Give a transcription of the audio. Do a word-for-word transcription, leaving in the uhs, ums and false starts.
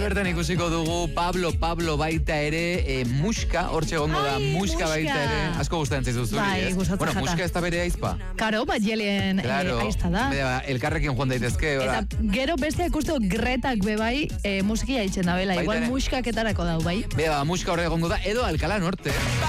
Bertan ikusiko dugu Pablo, Pablo baita ere, e, muska, hortxe gongo da, Ai, muska muska. baita ere. Asko gustatzen zaizu zuri, Bai, ez? gustatzen Bueno, jata. muska ez da bere aizpa. Karo, bat jelien Claro, eh, aizta da. Bera, elkarrekin joan daitezke, Eta bera. gero beste ikusteko Gretak bebai eh, musikia itzen da bela. Baita Igual ere. muskaketarako dau, bai. Bera, muska horre gongo da, edo Alcalá Norte.